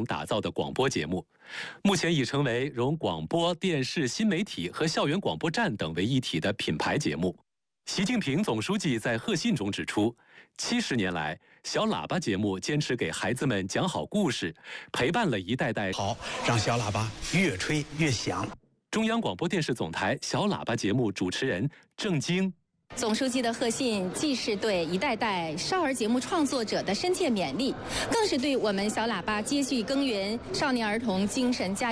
等打造的广播节目，目前已成为融广播电视新媒体和校园广播站等为一体的品牌节目。习近平总书记在贺信中指出，70年来，小喇叭节目坚持给孩子们讲好故事，陪伴了一代代。 好，让小喇叭越吹越响。 中央广播电视总台小喇叭节目主持人郑晶。 总书记的贺信既是对一代代少儿节目创作者的深切勉励，更是对我们小喇叭接续耕耘少年儿童精神家